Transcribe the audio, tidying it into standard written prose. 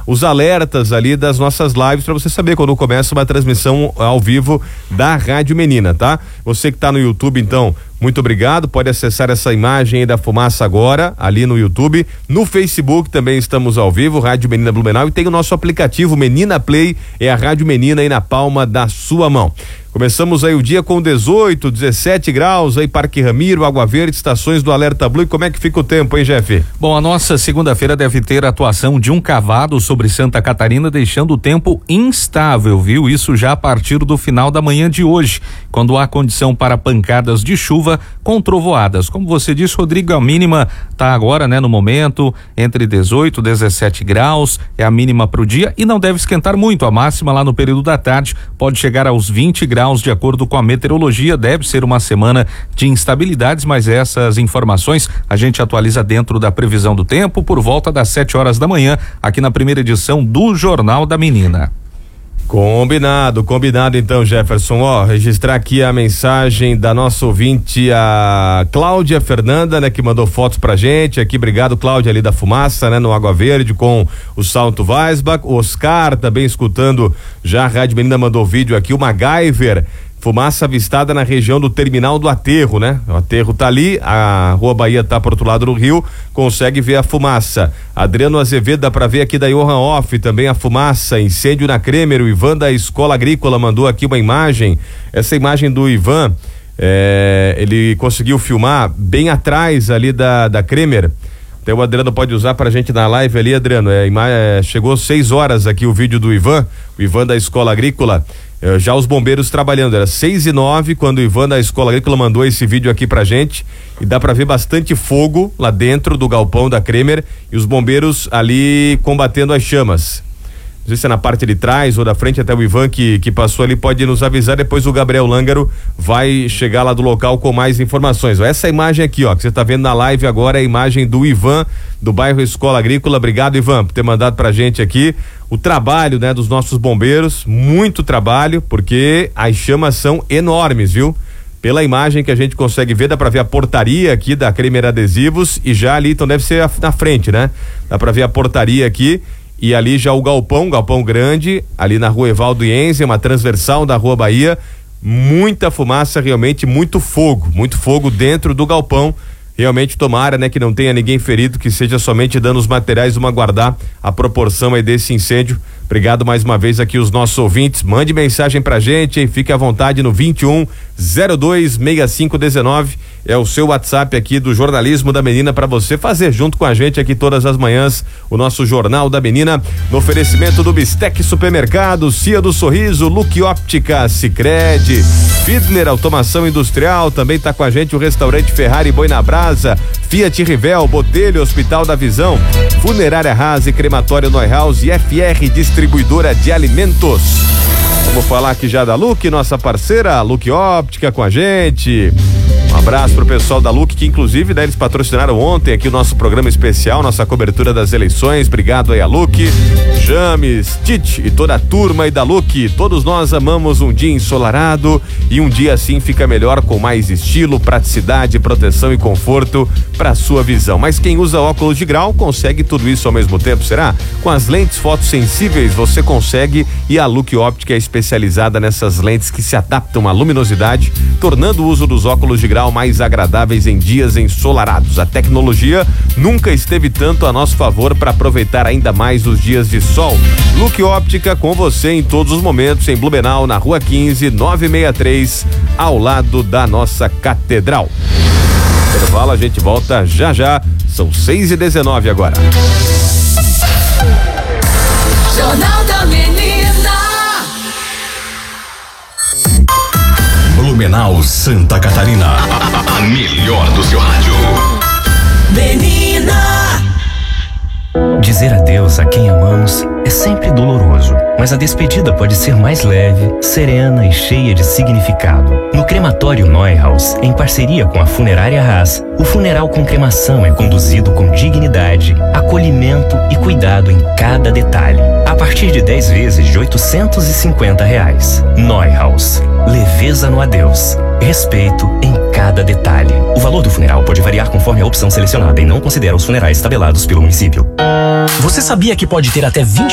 os alertas ali das nossas lives para você saber quando começa uma transmissão ao vivo da Rádio Menina, tá? Você que tá no YouTube, então, muito obrigado, pode acessar essa imagem aí da fumaça agora, ali no YouTube, no Facebook também estamos ao vivo, Rádio Menina Blumenau, e tem o nosso aplicativo Menina Play, é a Rádio Menina aí na palma da sua mão. Começamos aí o dia com 18, 17 graus, aí Parque Ramiro, Água Verde, estações do Alerta Blue. E como é que fica o tempo, hein, Jeff? Bom, a nossa segunda-feira deve ter a atuação de um cavado sobre Santa Catarina, deixando o tempo instável, viu? Isso já a partir do final da manhã de hoje, quando há condição para pancadas de chuva com trovoadas. Como você disse, Rodrigo, a mínima tá agora, né, no momento, entre 18 e 17 graus, é a mínima para o dia e não deve esquentar muito. A máxima lá no período da tarde pode chegar aos 20 graus. De acordo com a meteorologia, deve ser uma semana de instabilidades, mas essas informações a gente atualiza dentro da previsão do tempo por volta das 7 horas da manhã, aqui na primeira edição do Jornal da Menina. Combinado então, Jefferson. Registrar aqui a mensagem da nossa ouvinte, a Cláudia Fernanda, né, que mandou fotos pra gente aqui. Obrigado, Cláudia, ali da fumaça, né, no Água Verde com o Salto Weisbach. O Oscar também escutando já a Rádio Menina, mandou vídeo aqui. O MacGyver, fumaça avistada na região do terminal do aterro, né? O aterro tá ali, a Rua Bahia tá pro outro lado do rio, consegue ver a fumaça. Adriano Azevedo, dá pra ver aqui da Johan Off também a fumaça, incêndio na Kremer. O Ivan da Escola Agrícola mandou aqui uma imagem, essa imagem do Ivan, ele conseguiu filmar bem atrás ali da Kremer. Então o Adriano pode usar pra gente na live ali, Adriano, chegou 6 horas aqui o vídeo do Ivan, o Ivan da Escola Agrícola. Já os bombeiros trabalhando, era 6:09 quando o Ivan da Escola Agrícola mandou esse vídeo aqui pra gente, e dá pra ver bastante fogo lá dentro do galpão da Kremer e os bombeiros ali combatendo as chamas. Não sei se é na parte de trás ou da frente, até o Ivan que passou ali pode nos avisar, depois o Gabriel Lângaro vai chegar lá do local com mais informações. Essa imagem aqui, que você tá vendo na live agora é a imagem do Ivan, do bairro Escola Agrícola. Obrigado, Ivan, por ter mandado pra gente aqui o trabalho, né, dos nossos bombeiros, muito trabalho, porque as chamas são enormes, viu? Pela imagem que a gente consegue ver, dá pra ver a portaria aqui da Kremer Adesivos e já ali, então deve ser na frente, né? Dá pra ver a portaria aqui. E ali já o galpão grande, ali na Rua Evaldo Ienze, uma transversal da Rua Bahia, muita fumaça, realmente muito fogo dentro do galpão. Realmente tomara, né, que não tenha ninguém ferido, que seja somente danos materiais. Vamos aguardar a proporção aí desse incêndio. Obrigado mais uma vez aqui os nossos ouvintes. Mande mensagem pra gente e fique à vontade no 21026519. É o seu WhatsApp aqui do Jornalismo da Menina para você fazer junto com a gente aqui todas as manhãs o nosso Jornal da Menina, no oferecimento do Bistec Supermercado, Cia do Sorriso, Look Óptica, Sicredi, Fiedler Automação Industrial, também tá com a gente o restaurante Ferrari Boi na Brasa, Fiat Rivel, Botelho, Hospital da Visão, Funerária Haas e Crematório Neuhaus e FR Distribuidora de Alimentos. Vamos falar aqui já da Look, nossa parceira, Look Óptica com a gente. Um abraço pro pessoal da Look, que inclusive, né, eles patrocinaram ontem aqui o nosso programa especial, nossa cobertura das eleições. Obrigado aí a Look, James, Tite e toda a turma aí da Look. Todos nós amamos um dia ensolarado e um dia assim fica melhor, com mais estilo, praticidade, proteção e conforto para sua visão. Mas quem usa óculos de grau consegue tudo isso ao mesmo tempo, será? Com as lentes fotossensíveis você consegue, e a Look Óptica é especializada nessas lentes que se adaptam à luminosidade, tornando o uso dos óculos de grau mais agradáveis em dias ensolarados. A tecnologia nunca esteve tanto a nosso favor para aproveitar ainda mais os dias de sol. Look Óptica com você em todos os momentos, em Blumenau, na Rua 15, 963, ao lado da nossa catedral. Intervalo, a gente volta já. São 6:19 agora. Jornal da Menina. Blumenau, Santa Catarina. A melhor do seu rádio. Menina. Dizer adeus a quem amamos é sempre doloroso, mas a despedida pode ser mais leve, serena e cheia de significado. No Crematório Neuhaus, em parceria com a Funerária Haas, o funeral com cremação é conduzido com dignidade, acolhimento e cuidado em cada detalhe. A partir de 10 vezes de R$850. Neuhaus, leveza no adeus, respeito em cada detalhe. O valor do funeral pode variar conforme a opção selecionada e não considera os funerais tabelados pelo município. Você sabia que pode ter até 20